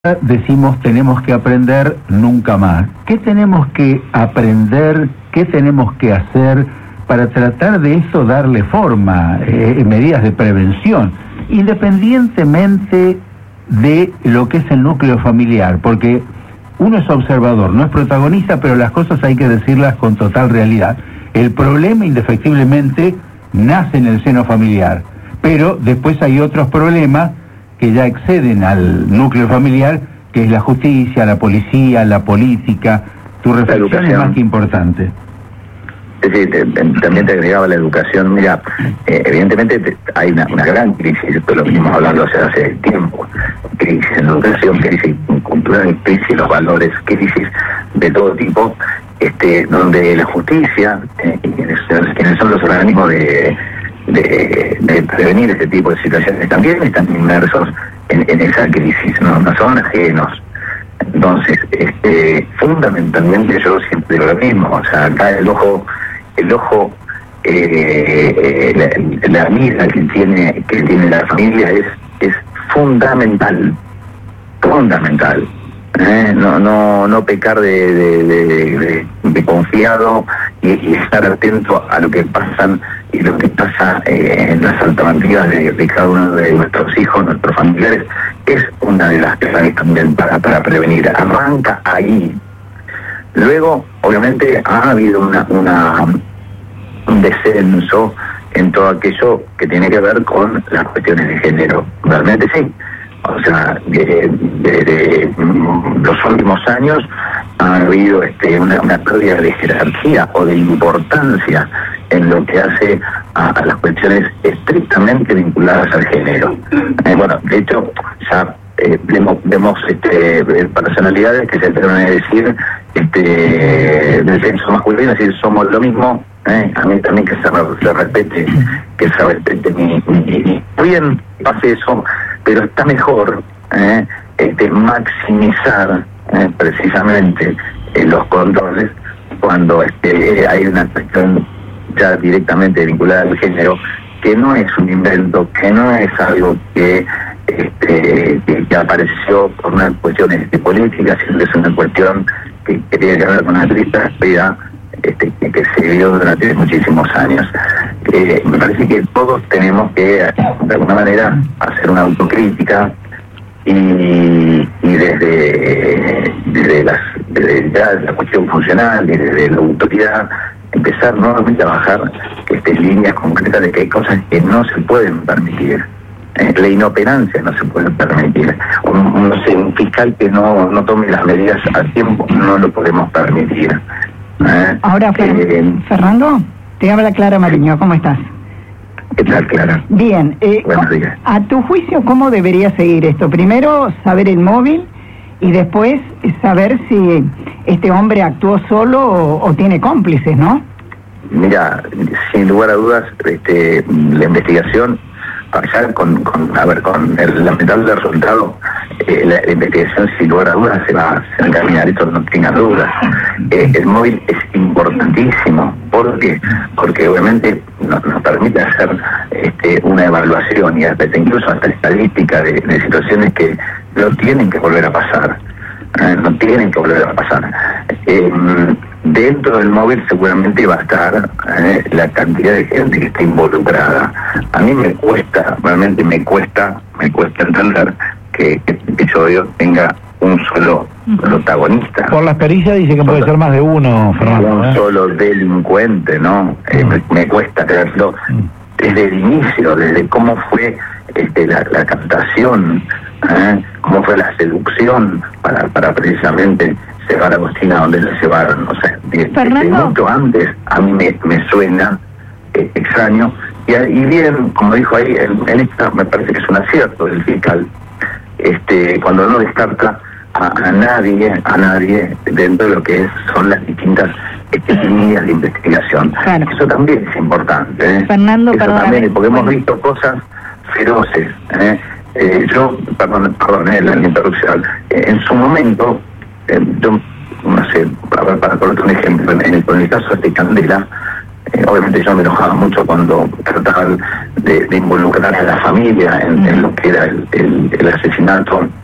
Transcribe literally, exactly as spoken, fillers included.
Decimos tenemos que aprender nunca más. ¿Qué tenemos que aprender? ¿Qué tenemos que hacer para tratar de eso darle forma, eh, medidas de prevención, independientemente de lo que es el núcleo familiar? Porque uno es observador, no es protagonista, pero las cosas hay que decirlas con total realidad. El problema indefectiblemente nace en el seno familiar, pero después hay otros problemas que ya exceden al núcleo familiar, que es la justicia, la policía, la política. Tu reflexión es más que importante. Sí, te, te, también te agregaba la educación. Mira, eh, evidentemente te, hay una, una gran crisis, esto lo venimos hablando hace, hace tiempo, crisis en educación, crisis cultural, crisis los valores, crisis de todo tipo, este, donde la justicia, eh, quienes, quienes son los organismos de De, de prevenir este tipo de situaciones también están inmersos en, en esa crisis, ¿no? No son ajenos. Entonces, este, fundamentalmente yo siempre digo lo mismo, o sea, acá el ojo, el ojo, eh, la, la mira que tiene, que tiene la familia es, es fundamental, fundamental. Eh, no no no pecar de, de, de, de, de confiado y, y estar atento a lo que pasan y lo que pasa eh, en las alternativas de, de cada uno de nuestros hijos, nuestros familiares, es una de las claves también para, para prevenir. Arranca ahí. Luego, obviamente, ha habido una, una un descenso en todo aquello que tiene que ver con las cuestiones de género. Realmente sí. O sea, de, de, de los últimos años ha habido este, una, una pérdida de jerarquía o de importancia en lo que hace a, a las cuestiones estrictamente vinculadas al género. Eh, bueno, de hecho, ya eh, vemos, vemos este, personalidades que se atreven a decir este, del sexo masculino, es decir, somos lo mismo. Eh, a mí también que se, se respete, que se respete mi, mi, mi. Muy bien, pase eso, pero está mejor eh, este, maximizar eh, precisamente eh, los controles cuando este, hay una cuestión ya directamente vinculada al género, que no es un invento, que no es algo que, este, que, que apareció por una cuestión este, política, sino que es una cuestión que, que tiene que ver con una triste realidad este, que, que se dio durante muchísimos años. Eh, me parece que todos tenemos que, de alguna manera, hacer una autocrítica y, y desde, desde, las, desde ya la cuestión funcional, y desde la autoridad, empezar nuevamente a bajar este, líneas concretas de que hay cosas que no se pueden permitir. Eh, la inoperancia no se puede permitir. Un, un, no sé, un fiscal que no, no tome las medidas a tiempo no lo podemos permitir. Eh, Ahora, Fer eh, Fernando, te habla Clara Mariño, ¿cómo estás? ¿Qué tal, Clara? Bien. Eh, Buenos días. A tu juicio, ¿cómo debería seguir esto? Primero, saber el móvil y después saber si este hombre actuó solo o, o tiene cómplices, ¿no? Mira, sin lugar a dudas, este, la investigación, allá con, con, a ver, con el lamentable resultado, eh, la, la investigación sin lugar a dudas se va, se va a encaminar, esto no tenga dudas. Eh, el móvil es importantísimo. ¿Por qué? Porque obviamente nos, nos permite hacer este, una evaluación y hasta, incluso hasta estadística de, de situaciones que no tienen que volver a pasar. Eh, no tienen que volver a pasar. Eh, dentro del móvil seguramente va a estar eh, la cantidad de gente que está involucrada. A mí me cuesta, realmente me cuesta, me cuesta entender que, que el episodio tenga un solo protagonista. Por la experiencia dice que puede ser más de uno, Fernando. Un ¿eh? solo delincuente, ¿no? Eh, me, me cuesta creerlo. Desde el inicio, desde cómo fue este, la, la captación, ¿eh? Cómo fue la seducción para, para precisamente llevar a Agostina donde la llevaron. O sea, desde, desde mucho antes a mí me, me suena eh, extraño. Y, y bien, como dijo ahí, en, en esta me parece que es un acierto del fiscal, este, cuando no descarta a, a nadie, a nadie dentro de lo que es, son las distintas este, líneas de investigación. Claro. Eso también es importante, ¿eh? Fernando, Eso perdón, también, porque bueno. hemos visto cosas feroces, ¿eh? Eh, yo, perdón, perdón, eh, la interrupción, eh, en su momento, eh, yo, no sé, para, para ponerte un ejemplo, en el, en el caso de Candela, eh, obviamente yo me enojaba mucho cuando trataban de, de involucrar a la familia en, en lo que era el, el, el asesinato